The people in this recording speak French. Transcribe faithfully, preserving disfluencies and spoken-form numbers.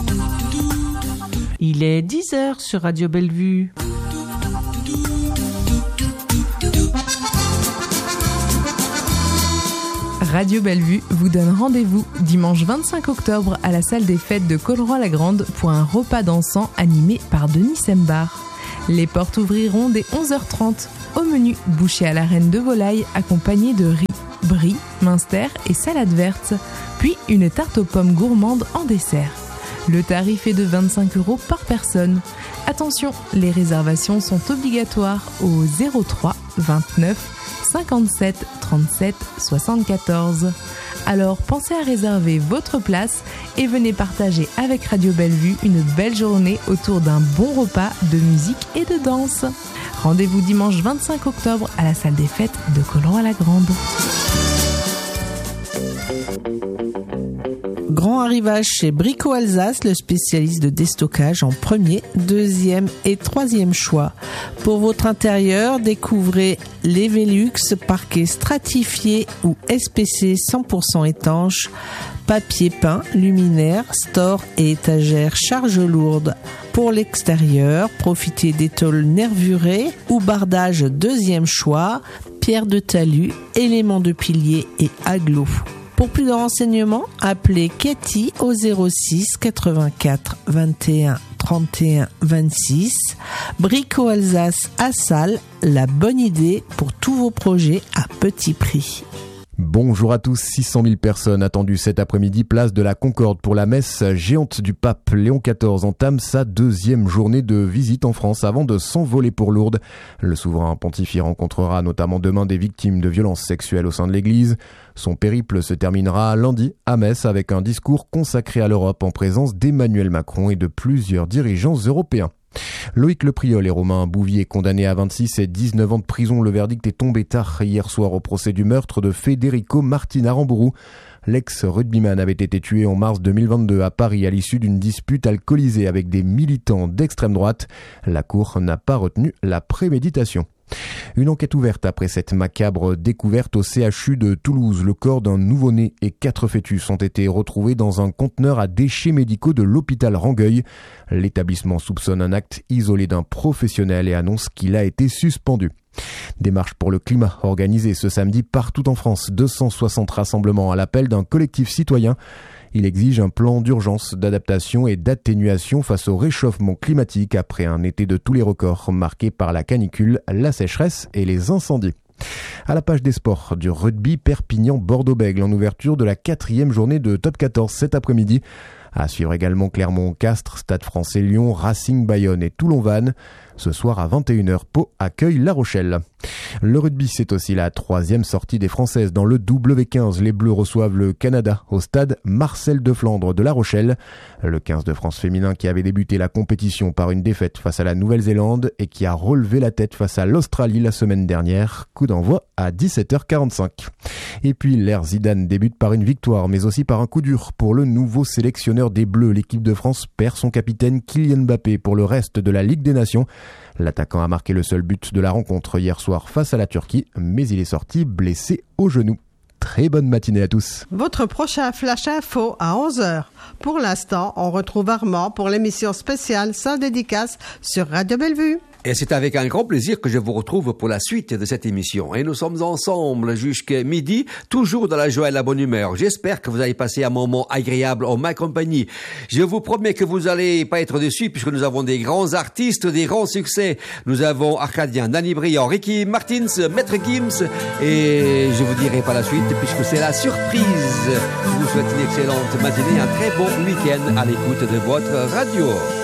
Il est dix heures sur Radio Bellevue. Radio Bellevue vous donne rendez-vous dimanche vingt-cinq octobre à la salle des fêtes de Colleroy-la-Grande pour un repas dansant animé par Denis Sembar. Les portes ouvriront dès onze heures trente. Au menu, bouchée à la reine de volaille accompagnée de riz, brie, minster et salade verte, puis une tarte aux pommes gourmande en dessert. Le tarif est de vingt-cinq euros par personne. Attention, les réservations sont obligatoires au zéro trois vingt-neuf cinquante-sept trente-sept soixante-quatorze. Alors pensez à réserver votre place et venez partager avec Radio Bellevue une belle journée autour d'un bon repas de musique et de danse. Rendez-vous dimanche vingt-cinq octobre à la salle des fêtes de Colleroy-la-Grande. Grand arrivage chez Brico Alsace, le spécialiste de déstockage en premier, deuxième et troisième choix. Pour votre intérieur, découvrez les Velux, parquets stratifiés ou S P C cent pour cent étanches, papier peint, luminaire, store et étagères charge lourde. Pour l'extérieur, profitez des tôles nervurées ou bardage deuxième choix, pierre de talus, éléments de pilier et aglo. Pour plus de renseignements, appelez Katie au zéro six quatre-vingt-quatre vingt et un trente et un vingt-six. Brico Alsace à Salles, la bonne idée pour tous vos projets à petit prix. Bonjour à tous, six cent mille personnes attendues cet après-midi, place de la Concorde pour la messe géante du pape. Léon quatorze entame sa deuxième journée de visite en France avant de s'envoler pour Lourdes. Le souverain pontife y rencontrera notamment demain des victimes de violences sexuelles au sein de l'Église. Son périple se terminera lundi à Metz avec un discours consacré à l'Europe en présence d'Emmanuel Macron et de plusieurs dirigeants européens. Loïc Lepriol et Romain Bouvier condamnés à vingt-six et dix-neuf ans de prison. Le verdict est tombé tard hier soir au procès du meurtre de Federico Martin Aramburu. L'ex-rugbyman avait été tué en mars deux mille vingt-deux à Paris à l'issue d'une dispute alcoolisée avec des militants d'extrême droite. La Cour n'a pas retenu la préméditation. Une enquête ouverte après cette macabre découverte au C H U de Toulouse. Le corps d'un nouveau-né et quatre fœtus ont été retrouvés dans un conteneur à déchets médicaux de l'hôpital Rangueil. L'établissement soupçonne un acte isolé d'un professionnel et annonce qu'il a été suspendu. Démarche pour le climat organisée ce samedi partout en France. deux cent soixante rassemblements à l'appel d'un collectif citoyen. Il exige un plan d'urgence, d'adaptation et d'atténuation face au réchauffement climatique après un été de tous les records marqué par la canicule, la sécheresse et les incendies. À la page des sports, du rugby Perpignan-Bordeaux-Bègles en ouverture de la quatrième journée de Top quatorze cet après-midi. À suivre également Clermont-Castres, Stade Français Lyon, Racing Bayonne et Toulon-Vannes. Ce soir à vingt et une heures, Pau accueille La Rochelle. Le rugby, c'est aussi la troisième sortie des Françaises dans le W quinze. Les Bleus reçoivent le Canada au stade Marcel de Flandre de La Rochelle. Le quinze de France féminin qui avait débuté la compétition par une défaite face à la Nouvelle-Zélande et qui a relevé la tête face à l'Australie la semaine dernière. Coup d'envoi à dix-sept heures quarante-cinq. Et puis l'ère Zidane débute par une victoire mais aussi par un coup dur pour le nouveau sélectionneur des Bleus. L'équipe de France perd son capitaine Kylian Mbappé pour le reste de la Ligue des Nations. L'attaquant a marqué le seul but de la rencontre hier soir face à la Turquie, mais il est sorti blessé au genou. Très bonne matinée à tous. Votre prochain Flash Info à onze heures. Pour l'instant, on retrouve Armand pour l'émission spéciale sans dédicace sur Radio Bellevue. Et c'est avec un grand plaisir que je vous retrouve pour la suite de cette émission. Et nous sommes ensemble jusqu'à midi, toujours dans la joie et la bonne humeur. J'espère que vous allez passer un moment agréable en ma compagnie. Je vous promets que vous allez pas être déçus puisque nous avons des grands artistes, des grands succès. Nous avons Arcadien, Danny Briand, Ricky Martins, Maître Gims. Et je vous dirai pas la suite puisque c'est la surprise. Je vous souhaite une excellente matinée, un très bon week-end à l'écoute de votre radio.